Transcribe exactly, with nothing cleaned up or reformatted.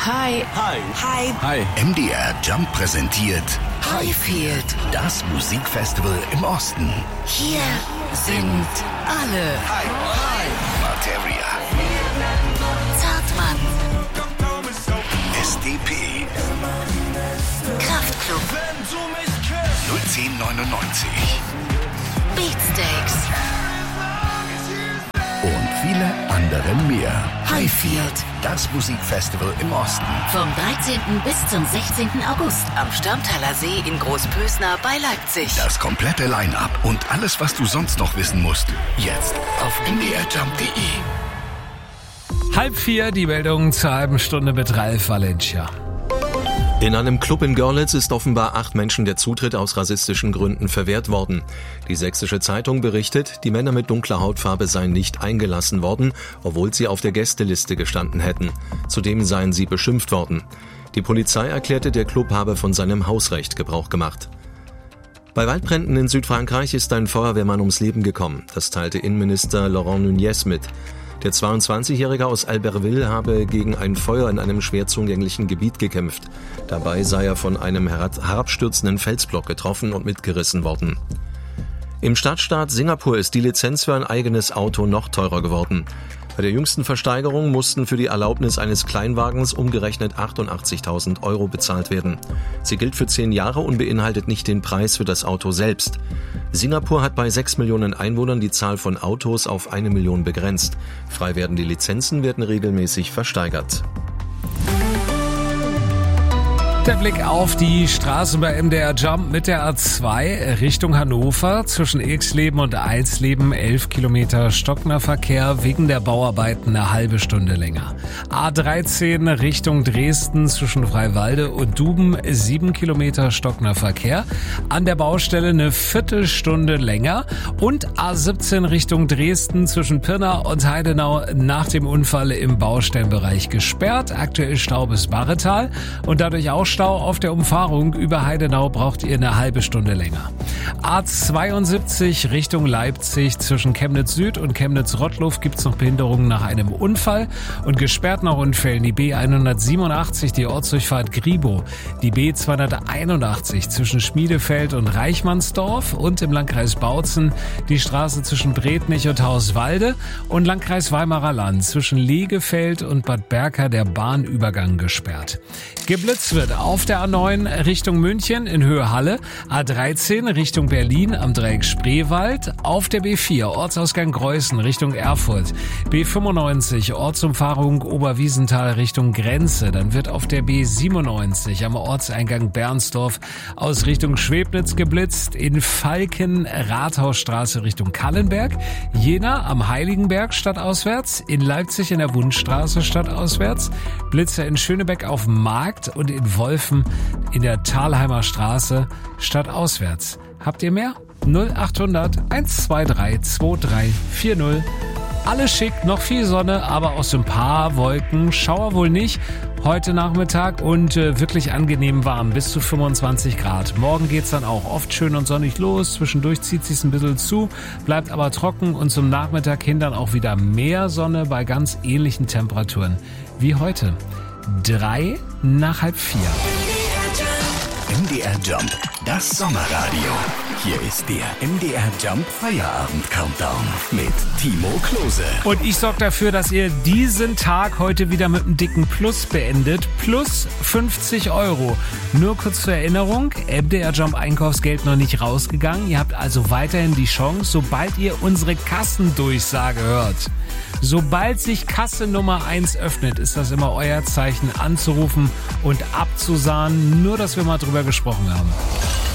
Hi. Hi. Hi. Hi. M D R Jump präsentiert Highfield. Das Musikfestival im Osten. Hier sind alle. Hi. Hi. Materia. Zartmann. S D P. Kraftklub. null zehn neunundneunzig. Beatsteaks. Und viele andere mehr. Highfield. Das Musikfestival im Osten. Vom dreizehnten bis zum sechzehnten August am Stammtaler See in Großpösner bei Leipzig. Das komplette Line-Up und alles, was du sonst noch wissen musst. Jetzt auf m d r jump punkt d e. Halb vier, die Meldung zur halben Stunde mit Ralf Valencia. In einem Club in Görlitz ist offenbar acht Menschen der Zutritt aus rassistischen Gründen verwehrt worden. Die Sächsische Zeitung berichtet, die Männer mit dunkler Hautfarbe seien nicht eingelassen worden, obwohl sie auf der Gästeliste gestanden hätten. Zudem seien sie beschimpft worden. Die Polizei erklärte, der Club habe von seinem Hausrecht Gebrauch gemacht. Bei Waldbränden in Südfrankreich ist ein Feuerwehrmann ums Leben gekommen. Das teilte Innenminister Laurent Nunez mit. Der zweiundzwanzigjährige aus Albertville habe gegen ein Feuer in einem schwer zugänglichen Gebiet gekämpft. Dabei sei er von einem herabstürzenden Felsblock getroffen und mitgerissen worden. Im Stadtstaat Singapur ist die Lizenz für ein eigenes Auto noch teurer geworden. Bei der jüngsten Versteigerung mussten für die Erlaubnis eines Kleinwagens umgerechnet achtundachtzigtausend Euro bezahlt werden. Sie gilt für zehn Jahre und beinhaltet nicht den Preis für das Auto selbst. Singapur hat bei sechs Millionen Einwohnern die Zahl von Autos auf eine Million begrenzt. Frei werdende Lizenzen werden regelmäßig versteigert. Der Blick auf die Straße bei M D R Jump mit der A zwei Richtung Hannover. Zwischen Ilksleben und Eisleben elf Kilometer stockender Verkehr, wegen der Bauarbeiten eine halbe Stunde länger. A dreizehn Richtung Dresden zwischen Freiwalde und Duben sieben Kilometer stockender Verkehr. An der Baustelle eine Viertelstunde länger. Und A siebzehn Richtung Dresden zwischen Pirna und Heidenau nach dem Unfall im Baustellenbereich gesperrt. Aktuell Stau bis Barretal und dadurch auch Stau auf der Umfahrung über Heidenau, braucht ihr eine halbe Stunde länger. A zweiundsiebzig Richtung Leipzig zwischen Chemnitz Süd und Chemnitz Rottluff gibt's noch Behinderungen nach einem Unfall und gesperrt nach Unfällen die B hundertsiebenundachtzig, die Ortsdurchfahrt Gribo, die B zweihunderteinundachtzig zwischen Schmiedefeld und Reichmannsdorf und im Landkreis Bautzen die Straße zwischen Bretnich und Hauswalde und Landkreis Weimarer Land zwischen Legefeld und Bad Berka der Bahnübergang gesperrt. Geblitzt wird auf der A neun Richtung München in Höhe Halle, A dreizehn Richtung Berlin am Dreieck Spreewald, auf der B vier Ortsausgang Greußen Richtung Erfurt, B fünfundneunzig Ortsumfahrung Oberwiesenthal Richtung Grenze, dann wird auf der B siebenundneunzig am Ortseingang Bernsdorf aus Richtung Schwebnitz geblitzt, in Falken Rathausstraße Richtung Kallenberg, Jena am Heiligenberg stadtauswärts, in Leipzig in der Wundstraße stadtauswärts, Blitzer in Schönebeck auf dem Markt und in Wolfen in der Thalheimer Straße stadtauswärts. Habt ihr mehr? null achthundert eins zwei drei zwei drei vier null. Alles schick, noch viel Sonne, aber aus ein paar Wolken. Schauer wohl nicht. Heute Nachmittag und äh, wirklich angenehm warm, bis zu fünfundzwanzig Grad. Morgen geht's dann auch oft schön und sonnig los. Zwischendurch zieht sich's ein bisschen zu, bleibt aber trocken und zum Nachmittag hin dann auch wieder mehr Sonne bei ganz ähnlichen Temperaturen wie heute. Drei nach halb vier. M D R Jump, das Sommerradio. Hier ist der M D R Jump Feierabend Countdown mit Timo Klose. Und ich sorge dafür, dass ihr diesen Tag heute wieder mit einem dicken Plus beendet. Plus fünfzig Euro. Nur kurz zur Erinnerung, M D R Jump Einkaufsgeld noch nicht rausgegangen. Ihr habt also weiterhin die Chance, sobald ihr unsere Kassendurchsage hört. Sobald sich Kasse Nummer eins öffnet, ist das immer euer Zeichen anzurufen und abzusahnen. Nur, dass wir mal drüber gesprochen haben.